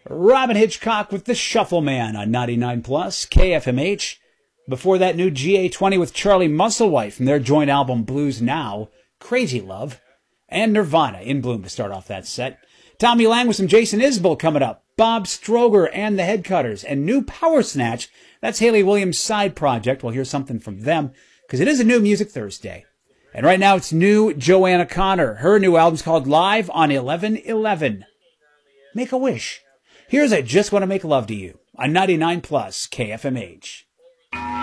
Robin Hitchcock with The Shuffle Man on 99 Plus KFMH. Before that, new GA20 with Charlie Musselwhite from their joint album Blues Now, Crazy Love. And Nirvana in Bloom to start off that set. Tommy Lang with some Jason Isbell coming up. Bob Stroger and the Headcutters. And new Power Snatch. That's Haley Williams' side project. We'll hear something from them because it is a new Music Thursday. And right now it's new Joanna Connor. Her new album's called Live on 11/11. Make a wish. Here's I Just Want to Make Love to You on 99 Plus KFMH.